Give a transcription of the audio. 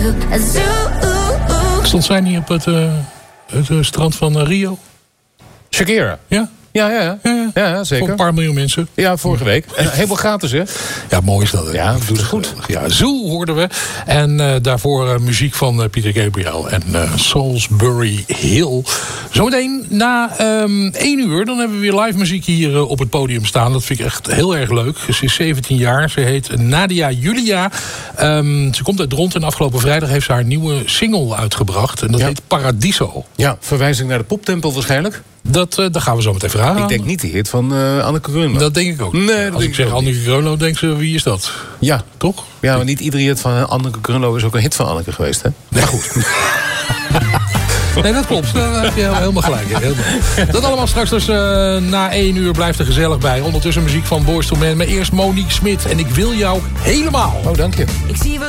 Stond zij niet op het strand van Rio? Shakira? Ja. Ja, zeker. Voor een paar miljoen mensen. Ja, vorige week. Helemaal gratis, hè? Ja, mooi is dat. Hè? Ja, dat doet het goed. Ja, Zoo hoorden we. En daarvoor muziek van Pieter Gabriel en Salisbury Hill. Zometeen na 1 uur, dan hebben we weer live muziek hier op het podium staan. Dat vind ik echt heel erg leuk. Ze is 17 jaar. Ze heet Nadia Julia. Ze komt uit Dront en afgelopen vrijdag heeft ze haar nieuwe single uitgebracht. En dat heet Paradiso. Ja, verwijzing naar de poptempel waarschijnlijk. Dat gaan we zo meteen vragen. Ik denk niet de hit van Anneke Grunlo. Dat denk ik ook. Nee, als ik zeg Anneke Grunlo, denken ze, wie is dat? Ja. Toch? Ja, maar niet iedere hit van Anneke Grunlo is ook een hit van Anneke geweest, hè? Nee, goed. Nee, dat klopt. Daar heb je helemaal gelijk. Dat allemaal straks dus na 1 uur blijft er gezellig bij. Ondertussen muziek van Boyz II Men. Maar eerst Monique Smit. En ik wil jou helemaal. Oh, dank je. Ik zie wat